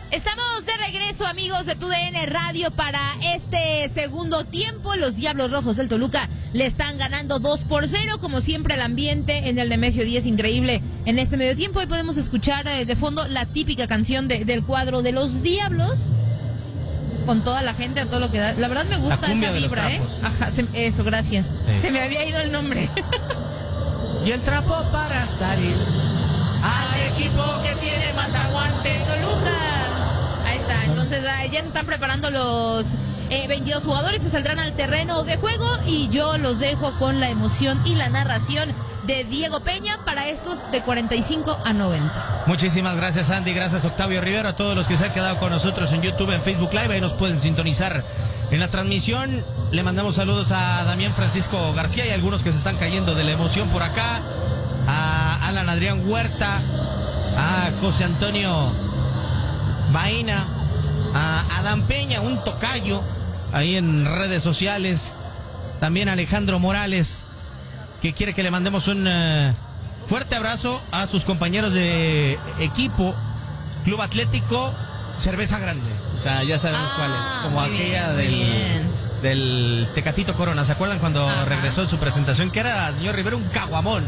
Estamos de regreso, amigos de TUDN Radio, para este segundo tiempo. Los Diablos Rojos del Toluca le están ganando 2-0. Como siempre, el ambiente en el Nemesio 10 increíble en este medio tiempo. Y podemos escuchar de fondo la típica canción del cuadro de los Diablos, con toda la gente, a todo lo que da. La verdad me gusta esa vibra, ¿eh? Ajá, eso, gracias. Sí. Se me había ido el nombre. Y el trapo para salir al equipo que tiene más aguante, Toluca. Ahí está, entonces ya se están preparando los 22 jugadores que saldrán al terreno de juego, y yo los dejo con la emoción y la narración de Diego Peña para estos de 45 a 90. Muchísimas gracias, Andy, gracias Octavio Rivero, a todos los que se han quedado con nosotros en YouTube, en Facebook Live, ahí nos pueden sintonizar en la transmisión. Le mandamos saludos a Damián Francisco García y a algunos que se están cayendo de la emoción por acá, a Alan Adrián Huerta, a José Antonio Baena, a Adán Peña, un tocayo ahí en redes sociales, también a Alejandro Morales, que quiere que le mandemos un fuerte abrazo a sus compañeros de equipo, Club Atlético Cerveza Grande. O sea, ya sabemos cuál es, como aquella del Tecatito Corona. ¿Se acuerdan cuando regresó en su presentación? Que era, señor Rivero, un caguamón.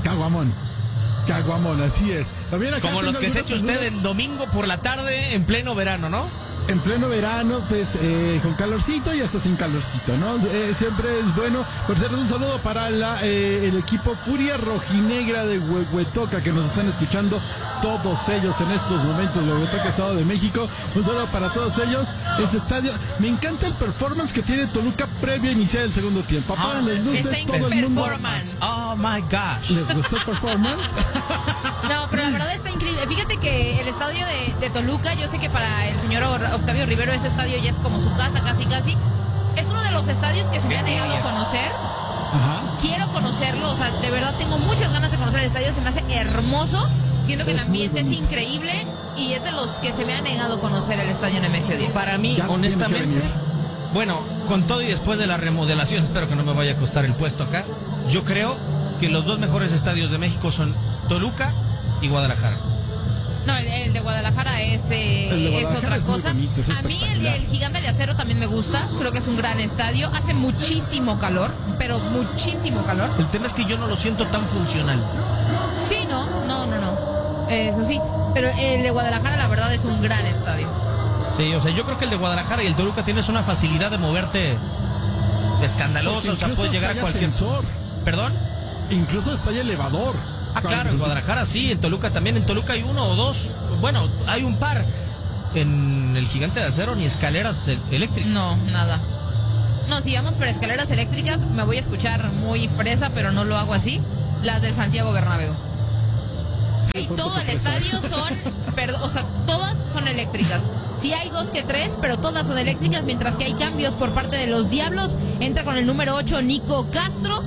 Caguamón, así es. Como los que se echa usted en domingo por la tarde en pleno verano, ¿no? En pleno verano, pues con calorcito y hasta sin calorcito, ¿no? Siempre es bueno. Por cierto, un saludo para el equipo Furia Rojinegra de Huehuetoca, que nos están escuchando todos ellos en estos momentos, Huehuetoca, Estado de México. Un saludo para todos ellos. Ese estadio, me encanta el performance que tiene Toluca previo a iniciar el segundo tiempo. Apagan las luces, todo el mundo. Oh my gosh. ¿Les gustó el performance? No, pero la verdad está increíble. Fíjate que el estadio de Toluca, yo sé que para el señor Octavio Rivero ese estadio ya es como su casa, casi. Es uno de los estadios que se me ha negado a conocer. Quiero conocerlo, o sea, de verdad tengo muchas ganas de conocer el estadio, se me hace hermoso. Siento que el ambiente es increíble y es de los que se me ha negado a conocer el estadio Nemesio 10. Para mí, honestamente, bueno, con todo y después de la remodelación, espero que no me vaya a costar el puesto acá, yo creo que los dos mejores estadios de México son Toluca y Guadalajara. No, el de Guadalajara es otra cosa. Bonito, a mí el Gigante de Acero también me gusta. Creo que es un gran estadio. Hace muchísimo calor, pero muchísimo calor. El tema es que yo no lo siento tan funcional. Sí, no. Eso sí. Pero el de Guadalajara, la verdad, es un gran estadio. Sí, o sea, yo creo que el de Guadalajara y el Toluca tienes una facilidad de moverte escandalosa. O sea, puedes llegar a cualquier... ascensor. ¿Perdón? Incluso está el elevador. Ah, claro, en Guadalajara sí, en Toluca también. En Toluca hay uno o dos. Bueno, hay un par. En el Gigante de Acero ni escaleras eléctricas. No, nada. No, si vamos por escaleras eléctricas, me voy a escuchar muy fresa, pero no lo hago así. Las del Santiago Bernabéu. Sí, todo el estadio todas son eléctricas. Sí hay 2 que 3, pero todas son eléctricas, mientras que hay cambios por parte de los Diablos. Entra con el número 8 Nico Castro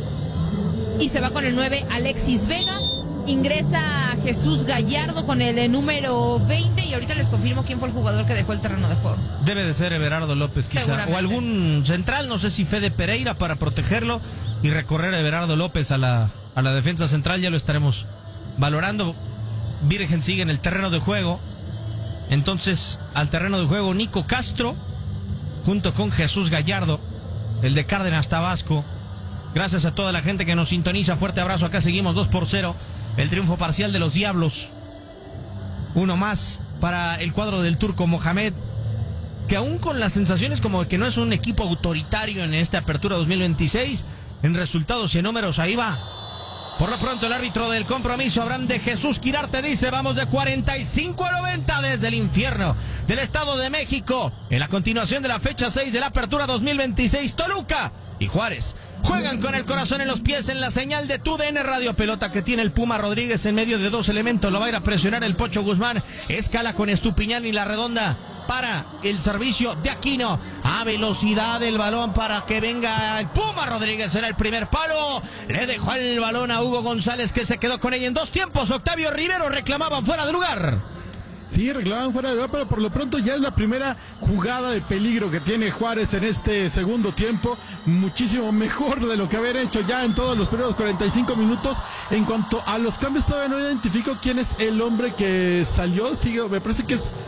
y se va con el 9 Alexis Vega. Ingresa Jesús Gallardo con el número 20 y ahorita les confirmo quién fue el jugador que dejó el terreno de juego. Debe de ser Everardo López quizá, o algún central, no sé si Fede Pereira, para protegerlo y recorrer a Everardo López a la defensa central. Ya lo estaremos valorando. Virgen sigue en el terreno de juego. Entonces, al terreno de juego Nico Castro junto con Jesús Gallardo, el de Cárdenas, Tabasco. Gracias a toda la gente que nos sintoniza. Fuerte abrazo. Acá seguimos 2-0. El triunfo parcial de los Diablos. Uno más para el cuadro del Turco Mohamed, que aún con las sensaciones como que no es un equipo autoritario en esta apertura 2026, en resultados y en números, ahí va. Por lo pronto el árbitro del compromiso, Abraham de Jesús Quirarte, dice: vamos de 45 a 90 desde el infierno del Estado de México. En la continuación de la fecha 6 de la apertura 2026, Toluca y Juárez juegan con el corazón en los pies en la señal de TUDN Radio. Pelota que tiene el Puma Rodríguez en medio de dos elementos. Lo va a ir a presionar el Pocho Guzmán. Escala con Estupiñán y la redonda para el servicio de Aquino. A velocidad el balón para que venga el Puma Rodríguez. Era el primer palo. Le dejó el balón a Hugo González, que se quedó con ella en dos tiempos. Octavio Rivero reclamaban fuera de lugar. Sí, reclamaban fuera de lugar, pero por lo pronto ya es la primera jugada de peligro que tiene Juárez en este segundo tiempo. Muchísimo mejor de lo que haber hecho ya en todos los primeros 45 minutos. En cuanto a los cambios, todavía no identifico quién es el hombre que salió. Sigue, me parece que es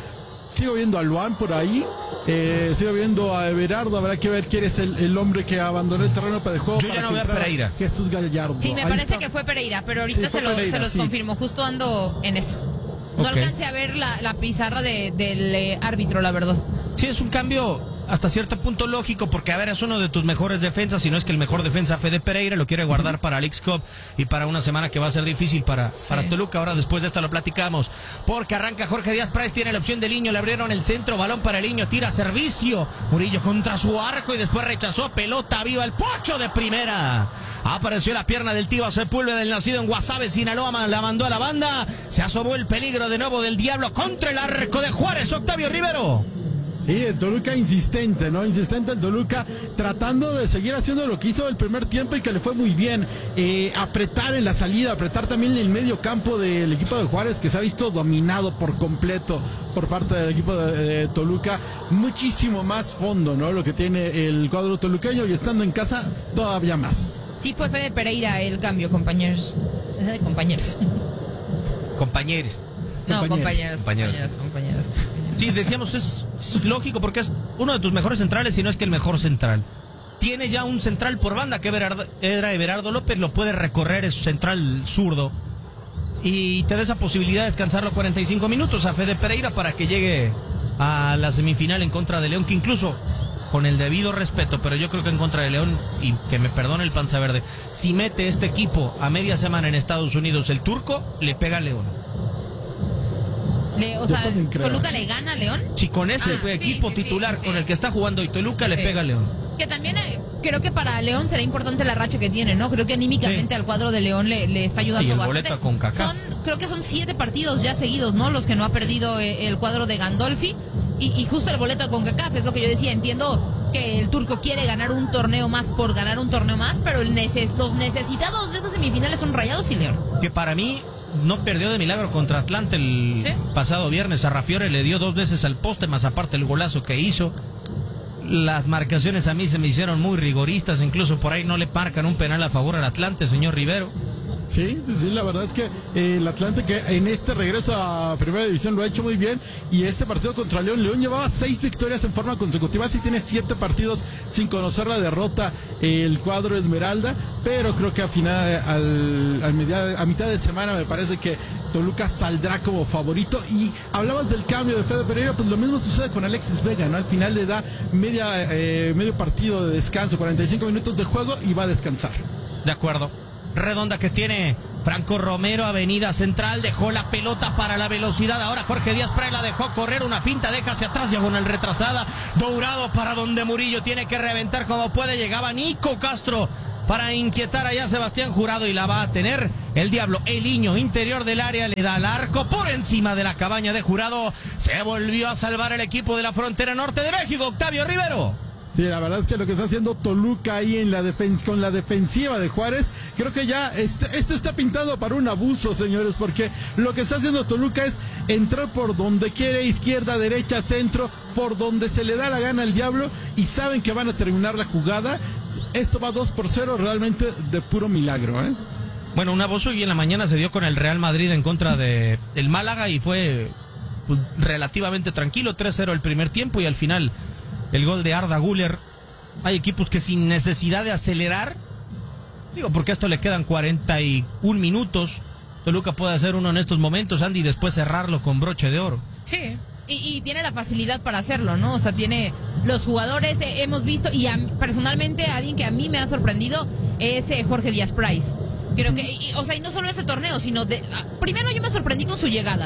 Sigo viendo a Luan por ahí. Sigo viendo a Everardo. Habrá que ver quién es el hombre que abandonó el terreno de juego. Yo ya no veo a Pereira. Jesús Gallardo. Sí, me parece que fue Pereira, pero ahorita se los confirmo. Justo ando en eso. No alcancé a ver la pizarra del árbitro, la verdad. Sí, es un cambio hasta cierto punto lógico, porque a ver, es uno de tus mejores defensas, si no es que el mejor defensa, Fede Pereira, lo quiere guardar para Leagues Cup y para una semana que va a ser difícil para Toluca. Ahora después de esta lo platicamos, porque arranca Jorge Díaz Price, tiene la opción de Liño, le abrieron el centro, balón para Liño, tira servicio, Murillo contra su arco y después rechazó, pelota viva, el Pocho de primera. Apareció la pierna del Tiva Sepúlveda, del nacido en Guasave, Sinaloa, la mandó a la banda, se asomó el peligro de nuevo del Diablo contra el arco de Juárez, Octavio Rivero. Sí, el Toluca insistente, ¿no? Insistente el Toluca, tratando de seguir haciendo lo que hizo el primer tiempo y que le fue muy bien. Apretar en la salida, apretar también en el medio campo del equipo de Juárez, que se ha visto dominado por completo por parte del equipo de Toluca. Muchísimo más fondo, ¿no? Lo que tiene el cuadro toluqueño, y estando en casa, todavía más. Sí, fue Fede Pereira el cambio, compañeros. Compañeros. Compañeros. No, compañeros. Sí, decíamos, es lógico porque es uno de tus mejores centrales, si no es que el mejor central. Tiene ya un central por banda, que era Everardo López, lo puede recorrer, es central zurdo. Y te da esa posibilidad de descansarlo 45 minutos a Fede Pereira para que llegue a la semifinal en contra de León, que incluso, con el debido respeto, pero yo creo que en contra de León, y que me perdone el Panza Verde, si mete este equipo a media semana en Estados Unidos el turco, le pega a León. ¿Toluca le gana a León? Sí, con este equipo titular con el que está jugando hoy Toluca le pega a León. Que también creo que para León será importante la racha que tiene, ¿no? Creo que anímicamente al cuadro de León le está ayudando y el bastante. Boleto con CONCACAF. Creo que son 7 partidos ya seguidos, ¿no? Los que no ha perdido el cuadro de Gandolfi. Y justo el boleto de CONCACAF, es lo que yo decía. Entiendo que el turco quiere ganar un torneo más por ganar un torneo más, pero los necesitados de esas semifinales son Rayados y León. Que para mí no perdió de milagro contra Atlante el pasado viernes. A Rafiore le dio 2 veces al poste, más aparte el golazo que hizo. Las marcaciones a mí se me hicieron muy rigoristas, incluso por ahí no le marcan un penal a favor al Atlante, señor Rivero. Sí, la verdad es que el Atlante, que en este regreso a Primera División lo ha hecho muy bien, y este partido contra León llevaba 6 victorias en forma consecutiva, así tiene 7 partidos sin conocer la derrota el cuadro Esmeralda, pero creo que a mitad de semana me parece que Toluca saldrá como favorito. Y hablabas del cambio de Fede Pereira, pues lo mismo sucede con Alexis Vega, ¿no? Al final le da medio partido de descanso, 45 minutos de juego, y va a descansar. De acuerdo. Redonda que tiene Franco Romero, avenida central, dejó la pelota para la velocidad, ahora Jorge Díaz Price la dejó correr, una finta, deja hacia atrás, diagonal retrasada, Dourado para donde Murillo tiene que reventar como puede, llegaba Nico Castro para inquietar allá a Sebastián Jurado y la va a tener el Diablo. El Niño, interior del área, le da al arco por encima de la cabaña de Jurado, se volvió a salvar el equipo de la frontera norte de México, Octavio Rivero. Sí, la verdad es que lo que está haciendo Toluca ahí en con la defensiva de Juárez, creo que ya esto está pintado para un abuso, señores, porque lo que está haciendo Toluca es entrar por donde quiere, izquierda, derecha, centro, por donde se le da la gana al Diablo, y saben que van a terminar la jugada. Esto va 2-0, realmente de puro milagro, ¿eh? Bueno, un abuso, y en la mañana se dio con el Real Madrid en contra de el Málaga, y fue relativamente tranquilo, 3-0 el primer tiempo, y al final el gol de Arda Güler. Hay equipos que sin necesidad de acelerar, digo, porque a esto le quedan 41 minutos, Toluca puede hacer uno en estos momentos, Andy, y después cerrarlo con broche de oro. Sí, y tiene la facilidad para hacerlo, ¿no? O sea, tiene los jugadores, hemos visto, y personalmente alguien que a mí me ha sorprendido es Jorge Díaz Price. Creo que, y no solo ese torneo, sino primero yo me sorprendí con su llegada.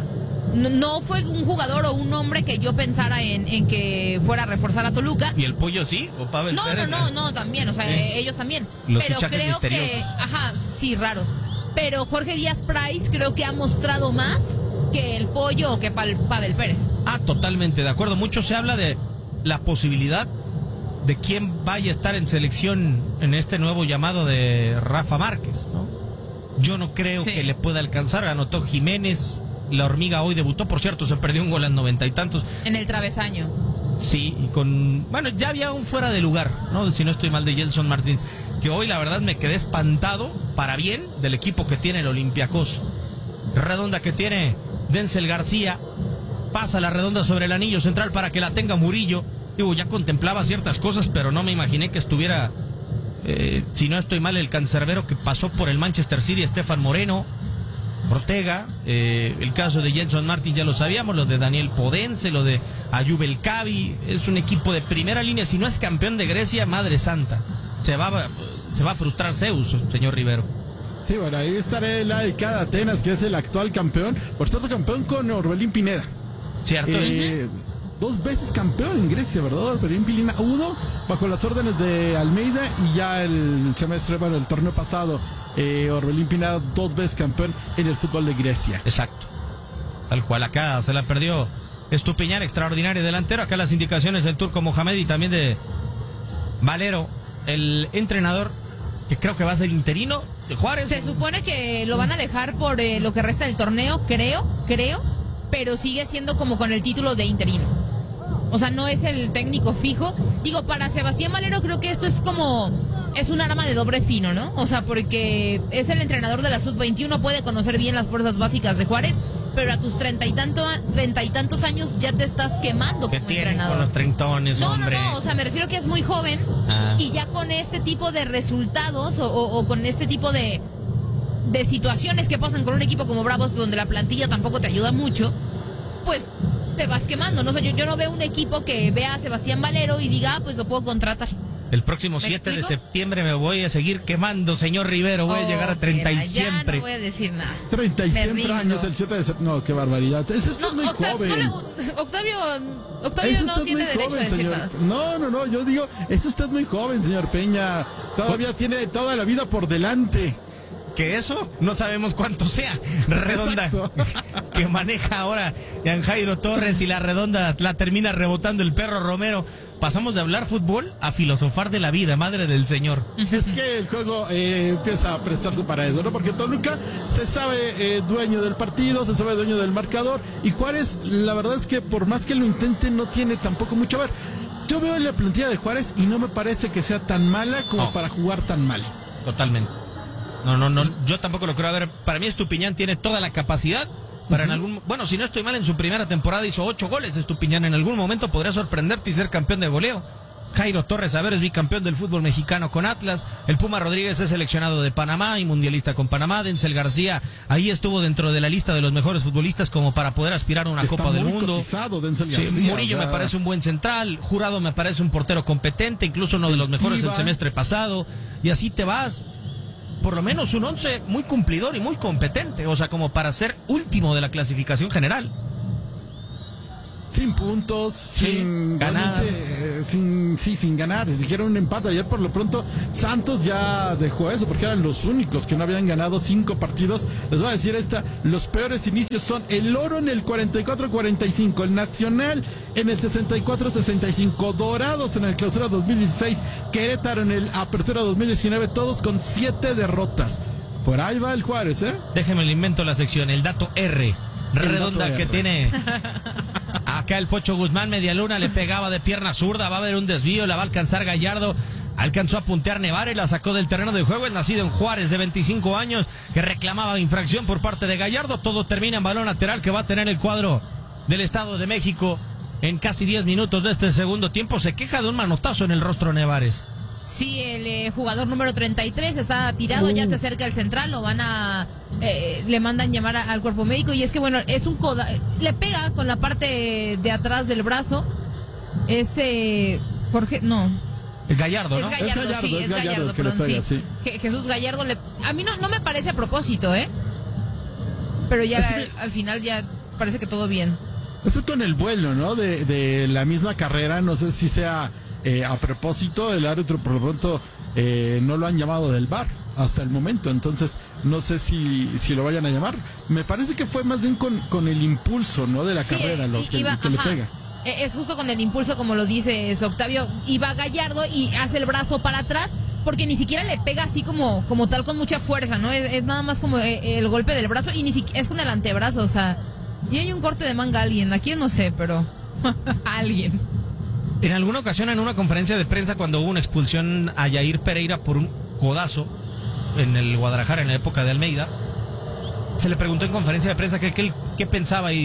No fue un jugador o un hombre que yo pensara en que fuera a reforzar a Toluca. ¿Y el Pollo sí? ¿O Pavel Pérez? No, también, o sea, ellos también. Los pero creo que, sí, raros. Pero Jorge Díaz Price creo que ha mostrado más que el Pollo o que Pavel Pérez. Totalmente de acuerdo. Mucho se habla de la posibilidad de quién vaya a estar en selección en este nuevo llamado de Rafa Márquez, ¿no? Yo no creo que le pueda alcanzar. Anotó Jiménez. La Hormiga hoy debutó, por cierto, se perdió un gol en 90 y tantos. En el travesaño. Sí, y bueno, ya había un fuera de lugar, ¿no? Si no estoy mal, de Gelson Martins, que hoy la verdad me quedé espantado, para bien, del equipo que tiene el Olympiacos. Redonda que tiene Denzel García, pasa la redonda sobre el anillo central para que la tenga Murillo. Digo, ya contemplaba ciertas cosas, pero no me imaginé que estuviera, si no estoy mal, el cancerbero que pasó por el Manchester City, Estefan Moreno, Ortega, el caso de Jenson Martin ya lo sabíamos, lo de Daniel Podense, lo de Ayub El Kabi. Es un equipo de primera línea. Si no es campeón de Grecia, madre santa, se va a frustrar Zeus, señor Rivero. Sí, bueno, ahí estará el AEK Atenas, que es el actual campeón, por cierto, campeón con Orbelín Pineda. Cierto. 2 veces campeón en Grecia, ¿verdad? Orbelín Pineda, 1 bajo las órdenes de Almeida, y ya el torneo pasado, Orbelín Pineda 2 veces campeón en el fútbol de Grecia. Exacto. Tal cual, acá se la perdió Estupiñán, extraordinario delantero. Acá las indicaciones del Turco Mohamed y también de Valero, el entrenador que creo que va a ser interino de Juárez. Se supone que lo van a dejar por lo que resta del torneo, creo, pero sigue siendo como con el título de interino. O sea, no es el técnico fijo. Digo, para Sebastián Valero creo que esto es un arma de doble fino, ¿no? O sea, porque es el entrenador de la Sub-21, puede conocer bien las fuerzas básicas de Juárez, pero a tus 30 y tantos años ya te estás quemando como entrenador. Con los treintones, hombre. No, o sea, me refiero que es muy joven, y ya con este tipo de resultados o con este tipo de situaciones que pasan con un equipo como Bravos, donde la plantilla tampoco te ayuda mucho, pues te vas quemando, ¿no? O sea, yo no veo un equipo que vea a Sebastián Valero y diga, pues lo puedo contratar. El próximo 7 de septiembre me voy a seguir quemando, señor Rivero. Voy a llegar a 30 y siempre. Ya no voy a decir nada. 30 y siempre años el 7 de septiembre. No, qué barbaridad. Eso es muy joven. Octavio no tiene derecho a decir nada. No, yo digo, eso está muy joven, señor Peña. Todavía tiene toda la vida por delante. Que eso no sabemos cuánto sea. Redonda que maneja ahora Jan Jairo Torres, y la redonda la termina rebotando el perro Romero. Pasamos de hablar fútbol a filosofar de la vida, madre del señor. Es que el juego empieza a prestarse para eso, ¿no? Porque Toluca se sabe dueño del partido, se sabe dueño del marcador, y Juárez, la verdad es que por más que lo intente, no tiene tampoco mucho. A ver, yo veo la plantilla de Juárez y no me parece que sea tan mala como para jugar tan mal. Totalmente. No, yo tampoco lo creo. A ver, para mí Estupiñán tiene toda la capacidad para bueno, si no estoy mal, en su primera temporada hizo 8 goles Estupiñán. En algún momento podría sorprenderte y ser campeón de goleo. Jairo Torres, a ver, es bicampeón del fútbol mexicano con Atlas. El Puma Rodríguez es seleccionado de Panamá y mundialista con Panamá. Denzel García ahí estuvo dentro de la lista de los mejores futbolistas como para poder aspirar a una Copa del Mundo. Denzel García, sí, Murillo me parece un buen central. Jurado me parece un portero competente, incluso uno de los mejores del semestre pasado. Y así te vas. Por lo menos un 11 muy cumplidor y muy competente, o sea, como para ser último de la clasificación general. Sin puntos, sin ganar. Sin ganar. Dijeron un empate ayer. Por lo pronto, Santos ya dejó eso, porque eran los únicos que no habían ganado 5 partidos. Les voy a decir los peores inicios son el Oro en el 44-45, el Nacional en el 64-65, Dorados en el Clausura 2016, Querétaro en el Apertura 2019, todos con 7 derrotas. Por ahí va el Juárez, ¿eh? Déjeme le invento la sección, el dato R. Redonda que tiene acá el Pocho Guzmán, media luna, le pegaba de pierna zurda, va a haber un desvío, la va a alcanzar Gallardo, alcanzó a puntear Nevares, la sacó del terreno de juego. El nacido en Juárez de 25 años que reclamaba infracción por parte de Gallardo. Todo termina en balón lateral que va a tener el cuadro del Estado de México en casi 10 minutos de este segundo tiempo. Se queja de un manotazo en el rostro Nevares. Sí, el jugador número 33 está tirado, ya se acerca el central, lo van a... le mandan llamar al cuerpo médico, y es que bueno, es un le pega con la parte de atrás del brazo. Es Jorge, no. Es Gallardo, ¿no? Es Gallardo, perdón, sí. Jesús Gallardo a mí no me parece a propósito, pero ya al final ya parece que todo bien. Eso es con el vuelo, ¿no? De la misma carrera, no sé si sea a propósito. El árbitro por lo pronto no lo han llamado del VAR hasta el momento, entonces no sé si lo vayan a llamar. Me parece que fue más bien con el impulso, ¿no? De la carrera, lo que le pega. Es justo con el impulso, como lo dice Octavio. Iba Gallardo y hace el brazo para atrás, porque ni siquiera le pega así como tal con mucha fuerza, ¿no? Es nada más como el golpe del brazo, y ni siquiera es con el antebrazo, o sea, y hay un corte de manga a alguien, aquí no sé, pero a alguien. En alguna ocasión, en una conferencia de prensa, cuando hubo una expulsión a Yair Pereira por un codazo en el Guadalajara en la época de Almeida, se le preguntó en conferencia de prensa qué pensaba, y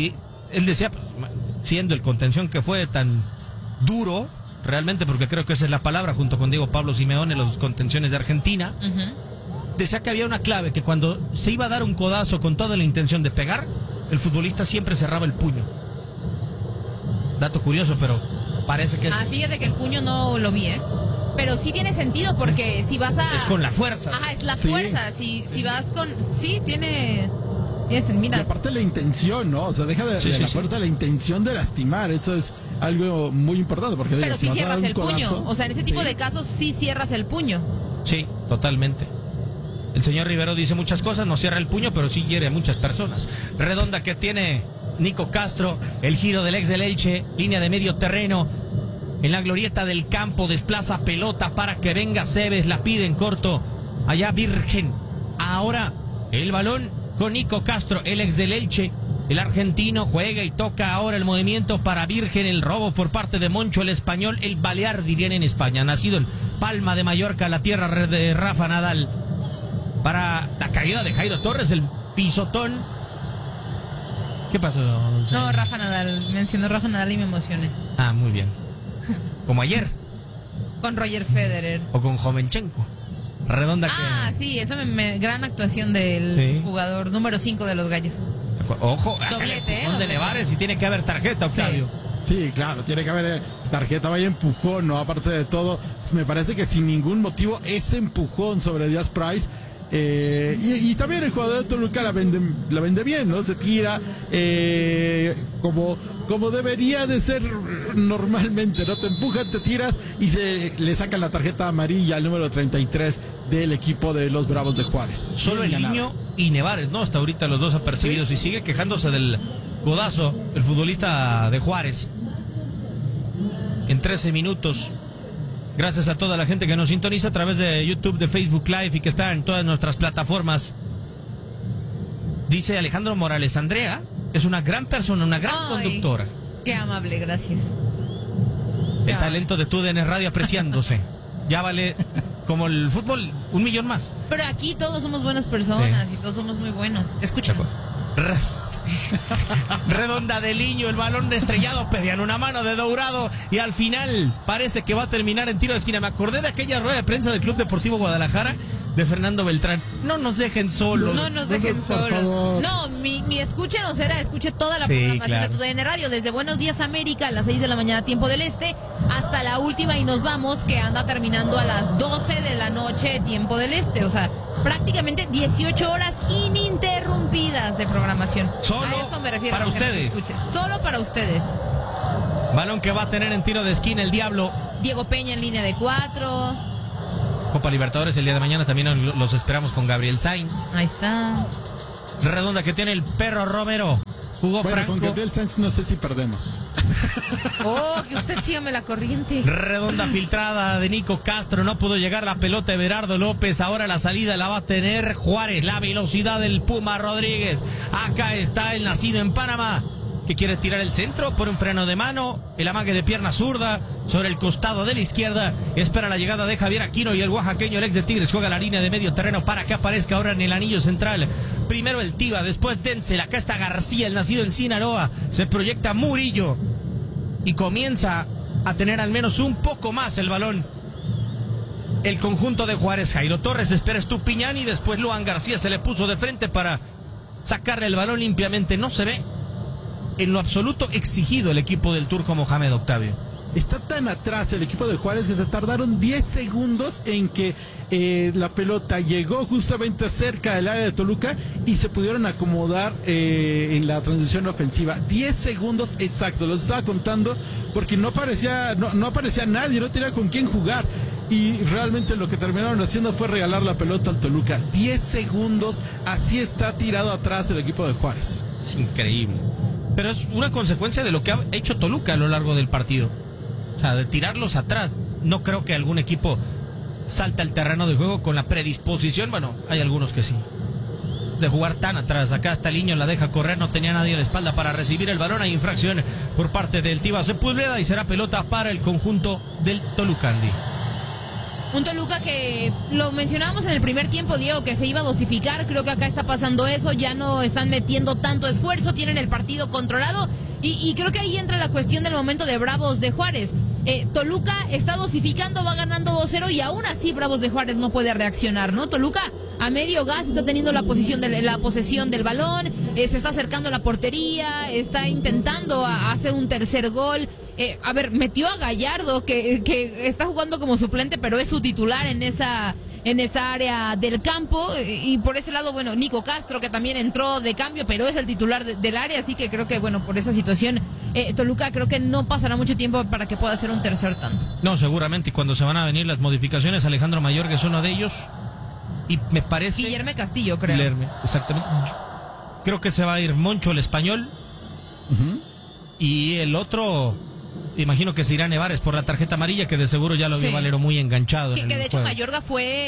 él decía, pues, siendo el contención que fue tan duro, realmente, porque creo que esa es la palabra, junto con Diego Pablo Simeone, los contenciones de Argentina, decía que había una clave, que cuando se iba a dar un codazo con toda la intención de pegar, el futbolista siempre cerraba el puño. Dato curioso, pero parece que es... fíjate que el puño no lo vi, pero sí tiene sentido, porque si vas a... Es con la fuerza. Ajá, es la fuerza. Si vas con... Sí, tiene... Mira. Y aparte la intención, ¿no? O sea, deja de la fuerza, la intención de lastimar. Eso es algo muy importante. Porque pero si cierras el puño. O sea, en ese tipo de casos sí cierras el puño. Sí, totalmente. El señor Rivero dice muchas cosas, no cierra el puño, pero sí hiere a muchas personas. Redonda que tiene Nico Castro, el giro del ex del Elche, línea de medio terreno. En la glorieta del campo desplaza pelota para que venga Cebes, la pide en corto. Allá Virgen. Ahora el balón con Nico Castro, el ex del Elche. El argentino juega y toca ahora el movimiento para Virgen, el robo por parte de Moncho, el español, el balear, dirían en España. Nacido en Palma de Mallorca, la tierra de Rafa Nadal. Para la caída de Jairo Torres, el pisotón. ¿Qué pasó? No, Rafa Nadal. Mencionó Rafa Nadal y me emocioné. Muy bien. Como ayer. Con Roger Federer. O con Jovenchenko. Redonda que... sí, eso gran actuación del jugador número 5 de los Gallos. Ojo, doblete, de Nevares, y tiene que haber tarjeta, Octavio. Sí, claro, tiene que haber tarjeta, vaya empujón, ¿no? Aparte de todo, me parece que sin ningún motivo ese empujón sobre Díaz Price. Y también el jugador de Toluca la vende bien, ¿no? Se tira como debería de ser normalmente, ¿no? Te empujan, te tiras y se le sacan la tarjeta amarilla al número 33 del equipo de los Bravos de Juárez. Solo el Niño y Nevares, ¿no? Hasta ahorita los dos apercibidos, y sigue quejándose del codazo el futbolista de Juárez. En 13 minutos. Gracias a toda la gente que nos sintoniza a través de YouTube, de Facebook Live y que está en todas nuestras plataformas. Dice Alejandro Morales, Andrea es una gran persona, una gran conductora. Qué amable, gracias. El talento de TUDN Radio apreciándose. Ya vale, como el fútbol, 1 millón más. Pero aquí todos somos buenas personas y todos somos muy buenos. Escúchanos. Redonda de Liño, el balón estrellado, pedían una mano de Dourado y al final parece que va a terminar en tiro de esquina. Me acordé de aquella rueda de prensa del Club Deportivo Guadalajara de Fernando Beltrán. No nos dejen solos. No nos dejen solos. No, mi escúchenos escuche toda la programación de TUDN Radio, desde Buenos Días América a las 6 de la mañana, tiempo del este, hasta la última y nos vamos, que anda terminando a las 12 de la noche, tiempo del este. O sea, prácticamente 18 horas ininterrumpidas de programación. Solo a eso me refiero, para ustedes. Solo para ustedes. Balón que va a tener en tiro de esquina el Diablo. Diego Peña en línea de 4. Copa Libertadores el día de mañana también los esperamos con Gabriel Sainz. Ahí está. Redonda que tiene el Perro Romero. Jugó Franco. Con Gabriel Sainz no sé si perdemos. Que usted sígame la corriente. Redonda filtrada de Nico Castro. No pudo llegar la pelota de Berardo López. Ahora la salida la va a tener Juárez. La velocidad del Puma Rodríguez. Acá está el nacido en Panamá, que quiere tirar el centro por un freno de mano. El amague de pierna zurda sobre el costado de la izquierda. Espera la llegada de Javier Aquino y el oaxaqueño, el ex de Tigres, juega la línea de medio terreno para que aparezca ahora en el anillo central. Primero el Tiva, después Denzel. Acá está García, el nacido en Sinaloa. Se proyecta Murillo y comienza a tener al menos un poco más el balón el conjunto de Juárez. Jairo Torres espera Estupiñán y después Luan García se le puso de frente para sacarle el balón limpiamente. No se ve en lo absoluto exigido el equipo del Turco Mohamed, Octavio. Está tan atrás el equipo de Juárez que se tardaron 10 segundos en que la pelota llegó justamente cerca del área de Toluca y se pudieron acomodar en la transición ofensiva. 10 segundos exactos, los estaba contando porque no aparecía nadie, no tenía con quién jugar. Y realmente lo que terminaron haciendo fue regalar la pelota al Toluca. 10 segundos, así está tirado atrás el equipo de Juárez. Es increíble. Pero es una consecuencia de lo que ha hecho Toluca a lo largo del partido. O sea, de tirarlos atrás. No creo que algún equipo salte al terreno de juego con la predisposición. Bueno, hay algunos que sí. De jugar tan atrás. Acá hasta Liño la deja correr. No tenía nadie a la espalda para recibir el balón. Hay infracción por parte del Tiva Sepúlveda y será pelota para el conjunto del Tolucandi. Un Toluca que lo mencionábamos en el primer tiempo, Diego, que se iba a dosificar. Creo que acá está pasando eso, ya no están metiendo tanto esfuerzo, tienen el partido controlado y creo que ahí entra la cuestión del momento de Bravos de Juárez. Toluca está dosificando, va ganando 2-0 y aún así Bravos de Juárez no puede reaccionar, ¿no? Toluca a medio gas está teniendo la posesión del balón, se está acercando a la portería, está intentando hacer un tercer gol. Metió a Gallardo que está jugando como suplente, pero es su titular en esa área del campo, y por ese lado, bueno, Nico Castro, que también entró de cambio, pero es el titular del área, así que creo que, bueno, por esa situación, Toluca creo que no pasará mucho tiempo para que pueda hacer un tercer tanto. No, seguramente, y cuando se van a venir las modificaciones, Alejandro Mayorga es uno de ellos, y me parece... Guillermo Castillo, creo. Exactamente. Creo que se va a ir Moncho, el español, y el otro... Imagino que se irá Nevares por la tarjeta amarilla, que de seguro ya lo vio Valero muy enganchado. Que de hecho Mayorga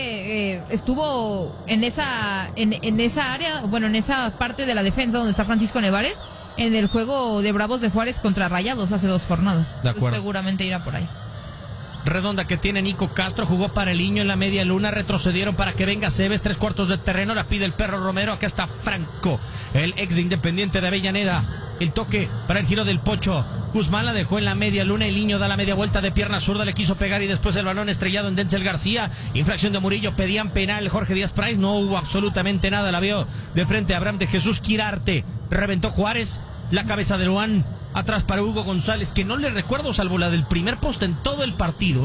estuvo en esa área, bueno, en esa parte de la defensa donde está Francisco Nevares, en el juego de Bravos de Juárez contra Rayados hace 2 jornadas. De acuerdo. Entonces, seguramente irá por ahí. Redonda que tiene Nico Castro, jugó para el Niño en la media luna, retrocedieron para que venga Cebes, 3/4 de terreno, la pide el Perro Romero, acá está Franco, el ex de Independiente de Avellaneda, el toque para el giro del Pocho, Guzmán la dejó en la media luna, el Niño da la media vuelta de pierna zurda, le quiso pegar y después el balón estrellado en Denzel García, infracción de Murillo, pedían penal Jorge Díaz Price, no hubo absolutamente nada, la vio de frente a Abraham de Jesús Quirarte, reventó Juárez, la cabeza de Luan, atrás para Hugo González, que no le recuerdo salvo la del primer poste en todo el partido,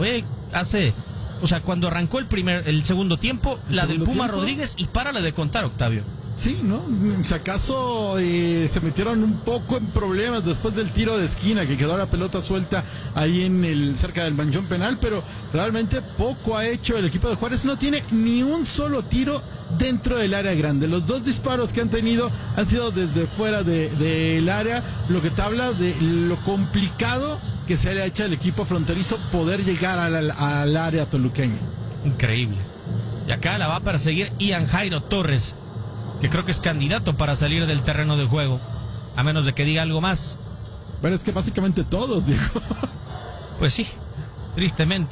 cuando arrancó el segundo tiempo, la del Puma Rodríguez, y párale de contar, Octavio. Sí, ¿no? Si acaso se metieron un poco en problemas después del tiro de esquina, que quedó la pelota suelta ahí cerca del manchón penal, pero realmente poco ha hecho el equipo de Juárez. No tiene ni un solo tiro dentro del área grande. Los 2 disparos que han tenido han sido desde fuera del área, lo que te habla de lo complicado que se le ha hecho al equipo fronterizo poder llegar al área toluqueña. Increíble. Y acá la va a perseguir Ian Jairo Torres, que creo que es candidato para salir del terreno de juego, a menos de que diga algo más. Bueno, es que básicamente todos, Diego. Pues sí, tristemente.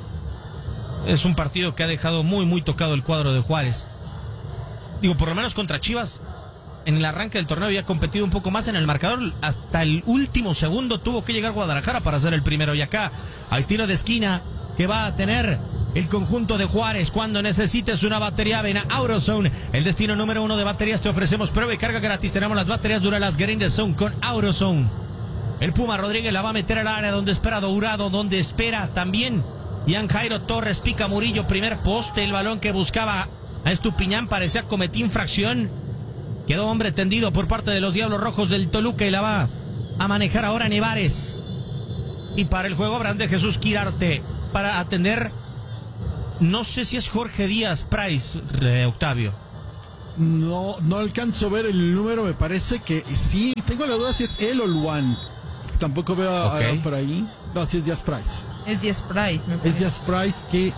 Es un partido que ha dejado muy, muy tocado el cuadro de Juárez. Digo, por lo menos contra Chivas, en el arranque del torneo había competido un poco más en el marcador. Hasta el último segundo tuvo que llegar Guadalajara para hacer el primero. Y acá hay tiro de esquina que va a tener el conjunto de Juárez cuando necesites una batería. Ven a AutoZone, el destino número 1 de baterías. Te ofrecemos prueba y carga gratis. Tenemos las baterías Duralast Green the Zone con AutoZone. El Puma Rodríguez la va a meter al área donde espera Dourado, donde espera también Ian Jairo Torres. Pica Murillo, primer poste. El balón que buscaba a Estupiñán parecía cometí infracción. Quedó hombre tendido por parte de los Diablos Rojos del Toluca y la va a manejar ahora Nevares. Y para el juego Abraham de Jesús Quirarte para atender. No sé si es Jorge Díaz Price, Octavio. No alcanzo a ver el número, me parece que sí. Tengo la duda si es él o Luan. Tampoco veo por ahí. No, si es Díaz Price. Es Díaz Price, me parece. Es Díaz Price que...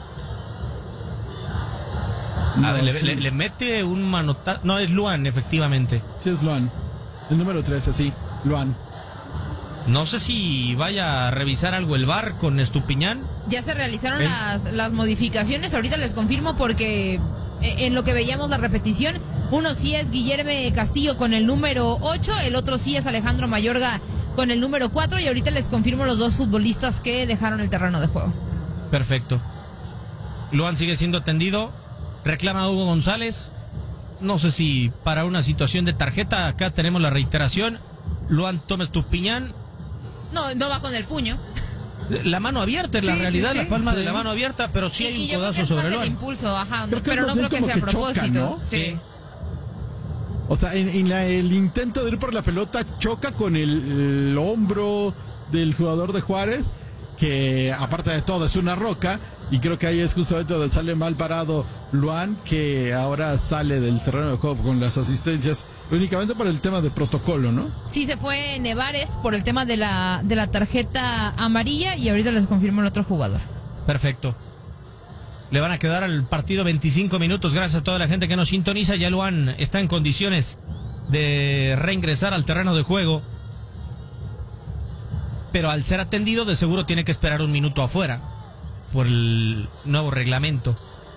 le mete un manotazo. No, es Luan, efectivamente. Sí, es Luan. El número 13, sí, Luan. No sé si vaya a revisar algo el VAR con Estupiñán. Ya se realizaron las modificaciones, ahorita les confirmo porque en lo que veíamos la repetición, uno sí es Guillermo Castillo con el número 8, el otro sí es Alejandro Mayorga con el número 4 y ahorita les confirmo los 2 futbolistas que dejaron el terreno de juego. Perfecto. Luan sigue siendo atendido, reclama a Hugo González, no sé si para una situación de tarjeta, acá tenemos la reiteración, Luan toma Estupiñán. No va con el puño. La mano abierta en la realidad, la palma de la mano abierta, pero sí hay un codazo sobre Luan. Impulso, pero no creo que sea a propósito. Choca, ¿no? Sí. O sea, en el intento de ir por la pelota choca con el hombro del jugador de Juárez, que aparte de todo es una roca, y creo que ahí es justamente donde sale mal parado Luan, que ahora sale del terreno de juego con las asistencias únicamente por el tema de protocolo, ¿no? Sí, se fue Nevares por el tema de la tarjeta amarilla y ahorita les confirmo el otro jugador. Perfecto. Le van a quedar al partido 25 minutos, gracias a toda la gente que nos sintoniza. Ya Luan está en condiciones de reingresar al terreno de juego, pero al ser atendido de seguro tiene que esperar un minuto afuera. por el nuevo reglamento.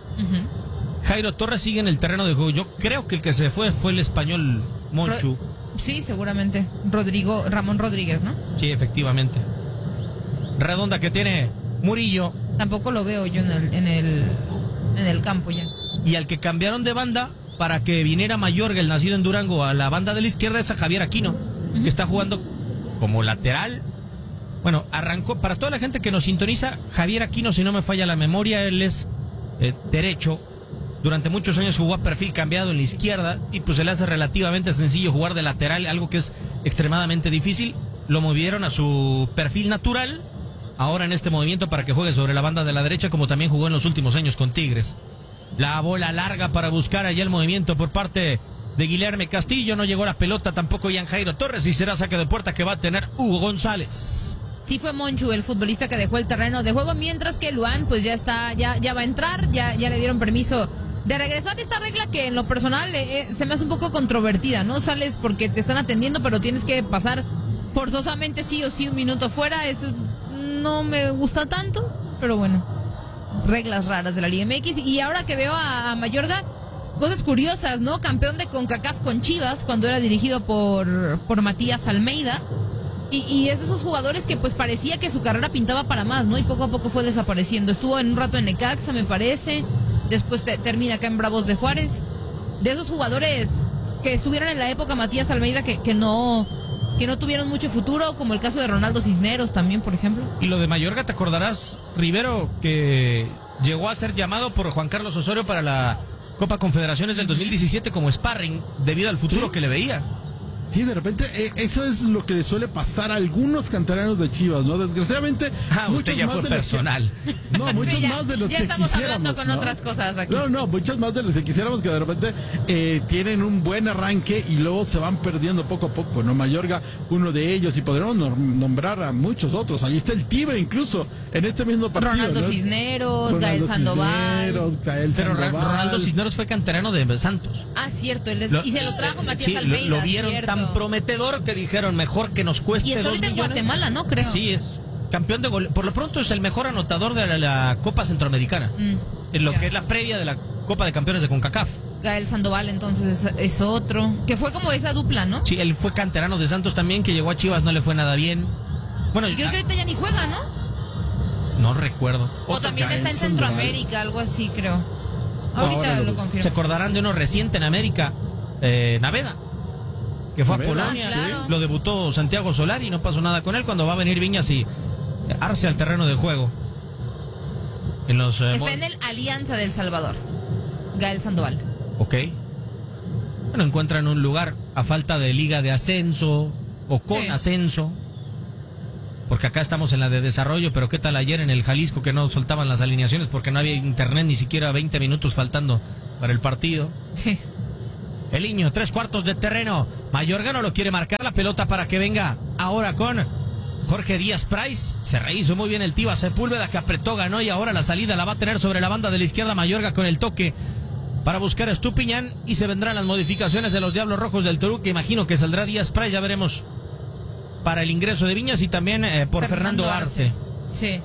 Jairo Torres sigue en el terreno de juego. Yo creo que el que se fue el español Monchu. Sí, seguramente. Ramón Rodríguez, ¿no? Sí, efectivamente. Redonda que tiene Murillo. Tampoco lo veo yo en el campo ya. Y al que cambiaron de banda para que viniera Mayorga, el nacido en Durango, a la banda de la izquierda, es a Javier Aquino, que está jugando como lateral. Bueno, arrancó, para toda la gente que nos sintoniza, Javier Aquino, si no me falla la memoria, él es derecho. Durante muchos años jugó a perfil cambiado en la izquierda y pues se le hace relativamente sencillo jugar de lateral, algo que es extremadamente difícil. Lo movieron a su perfil natural, ahora en este movimiento para que juegue sobre la banda de la derecha, como también jugó en los últimos años con Tigres. La bola larga para buscar allá el movimiento por parte de Guilherme Castillo, no llegó la pelota tampoco Ian Jairo Torres y será saque de puerta que va a tener Hugo González. Sí fue Monchu el futbolista que dejó el terreno de juego, mientras que Luan pues ya va a entrar, ya le dieron permiso de regresar. Esta regla que en lo personal se me hace un poco controvertida, ¿no? Sales porque te están atendiendo, pero tienes que pasar forzosamente sí o sí un minuto fuera. Eso no me gusta tanto, pero bueno, reglas raras de la Liga MX. Y ahora que veo a Mayorga, cosas curiosas, ¿no? Campeón de CONCACAF con Chivas cuando era dirigido por Matías Almeida. Y es de esos jugadores que pues parecía que su carrera pintaba para más, ¿no? Y poco a poco fue desapareciendo. Estuvo en un rato en Necaxa, me parece. Después termina acá en Bravos de Juárez. De esos jugadores que estuvieron en la época Matías Almeida que no tuvieron mucho futuro, como el caso de Ronaldo Cisneros también, por ejemplo. Y lo de Mayorga, ¿te acordarás, Rivero, que llegó a ser llamado por Juan Carlos Osorio para la Copa Confederaciones del 2017 como sparring debido al futuro que le veía? Sí, de repente, eso es lo que le suele pasar a algunos canteranos de Chivas, ¿no? Desgraciadamente, usted ya fue personal. No, muchos sí, más de los que quisiéramos. Ya estamos hablando con otras cosas aquí. No, muchos más de los que quisiéramos, que de repente tienen un buen arranque y luego se van perdiendo poco a poco, ¿no? Mayorga, uno de ellos, y podremos nombrar a muchos otros. Ahí está el Tigre incluso, en este mismo partido. Ronaldo Cisneros, Gael Sandoval. Pero Ronaldo Cisneros fue canterano de Santos. Ah, cierto, y se lo trajo Matías Almeida. Lo vieron tan prometedor que dijeron mejor que nos cueste 2 millones. Y está ahorita en Guatemala, ¿no? Creo. Sí, es campeón de gol. Por lo pronto es el mejor anotador de la Copa Centroamericana. En lo que es la previa de la Copa de Campeones de CONCACAF. Gael Sandoval entonces es otro. Que fue como esa dupla, ¿no? Sí, él fue canterano de Santos también, que llegó a Chivas, no le fue nada bien. Bueno, y creo que ahorita ya ni juega, ¿no? No recuerdo. O también Gael está en Centroamérica, algo así, creo. Ahorita lo confirmo. Se acordarán de uno reciente en América, Naveda, que fue a Polonia, claro. Lo debutó Santiago Solari, no pasó nada con él. Cuando va a venir Viñas y arce al terreno de juego. Está en el Alianza del Salvador, Gael Sandoval. Ok. Bueno, encuentran un lugar a falta de liga de ascenso o con ascenso. Porque acá estamos en la de desarrollo, pero ¿qué tal ayer en el Jalisco que no soltaban las alineaciones porque no había internet, ni siquiera 20 minutos faltando para el partido? Sí. El niño, 3/4 de terreno. Mayorga no lo quiere marcar la pelota para que venga ahora con Jorge Díaz Price. Se rehizo muy bien el Tiva Sepúlveda, que apretó, ganó, y ahora la salida la va a tener sobre la banda de la izquierda Mayorga con el toque para buscar a Estupiñán, y se vendrán las modificaciones de los Diablos Rojos del Toluca. Imagino que saldrá Díaz Price, ya veremos, para el ingreso de Viñas, y también por Fernando Arce. Sí.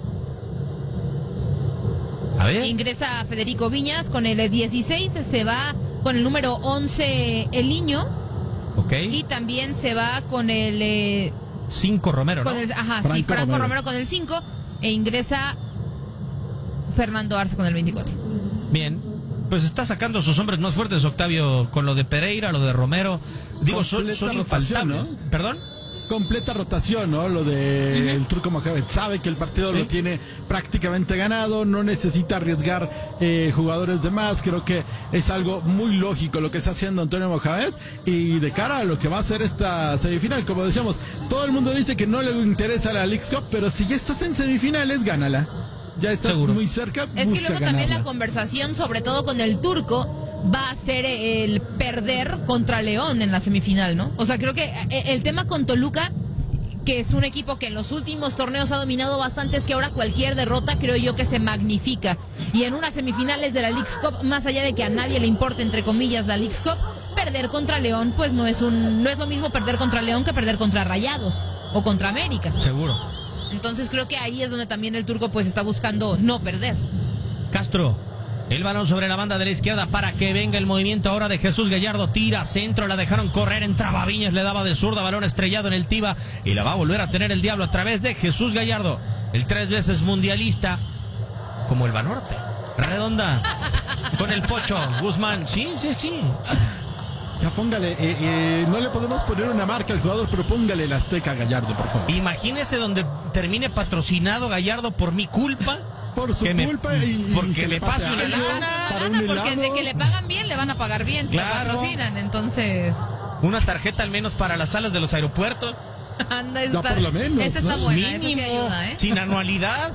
A ver. Ingresa Federico Viñas con el 16, se va con el número 11 El Niño. Ok. Y también se va con el 5 Romero, ¿no? Franco Romero con el 5, e ingresa Fernando Arce con el 24. Bien. Pues está sacando a sus hombres más fuertes, Octavio, con lo de Pereira, lo de Romero. Digo, son infaltables, ¿no? ¿Perdón? Completa rotación, ¿no? Lo de el Turco Mohamed. Sabe que el partido lo tiene prácticamente ganado, no necesita arriesgar jugadores de más. Creo que es algo muy lógico lo que está haciendo Antonio Mohamed, y de cara a lo que va a ser esta semifinal, como decíamos, todo el mundo dice que no le interesa la Leagues Cup, pero si ya estás en semifinales, gánala. Ya estás muy cerca. Es que luego también la conversación, sobre todo con el Turco, va a ser el perder contra León en la semifinal, ¿no? O sea, creo que el tema con Toluca, que es un equipo que en los últimos torneos ha dominado bastante, es que ahora cualquier derrota creo yo que se magnifica. Y en unas semifinales de la Leagues Cup, más allá de que a nadie le importe, entre comillas, la Leagues Cup, perder contra León, pues no es lo mismo perder contra León que perder contra Rayados o contra América. Seguro. Entonces creo que ahí es donde también el turco pues está buscando no perder. Castro, el balón sobre la banda de la izquierda para que venga el movimiento ahora de Jesús Gallardo. Tira, centro, la dejaron correr, entraba Viñas, le daba de zurda, balón estrellado en el Tiva y la va a volver a tener el Diablo a través de Jesús Gallardo, el 3 veces mundialista, como el Banorte. Redonda, con el Pocho, Guzmán, sí. Ya póngale, no le podemos poner una marca al jugador, pero póngale el Azteca a Gallardo, por favor. Imagínese donde termine patrocinnado Gallardo por mi culpa. Por su culpa porque me pase una lana. Porque de que le pagan bien, le van a pagar bien, si lo patrocinan, entonces... Una tarjeta al menos para las salas de los aeropuertos. Anda, por lo menos. Esa está buena, eso sí ayuda, ¿eh? Sin anualidad.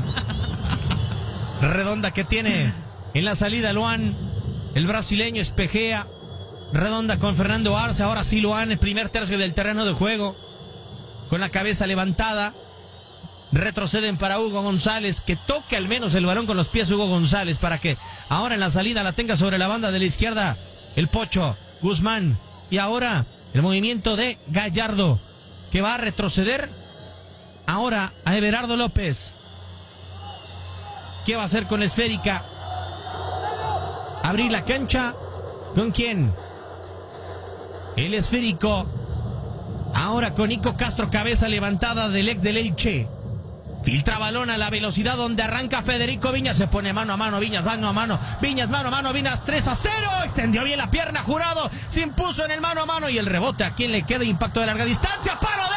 Redonda que tiene en la salida Luan, el brasileño espejea. Redonda con Fernando Arce, ahora sí Luan, el primer tercio del terreno de juego, con la cabeza levantada. Retroceden para Hugo González, que toque al menos el balón con los pies Hugo González, para que ahora en la salida la tenga sobre la banda de la izquierda el Pocho, Guzmán, y ahora el movimiento de Gallardo, que va a retroceder ahora a Everardo López. ¿Qué va a hacer con la esférica? Abrir la cancha. ¿Con quién? El esférico. Ahora con Nico Castro, cabeza levantada del ex del Elche. Filtra balón a la velocidad donde arranca Federico Viñas. Se pone mano a mano, Viñas mano a mano. Viñas mano a mano, Viñas 3-0. Extendió bien la pierna, Jurado. Se impuso en el mano a mano y el rebote. ¿A quién le queda? Impacto de larga distancia. ¡Paro de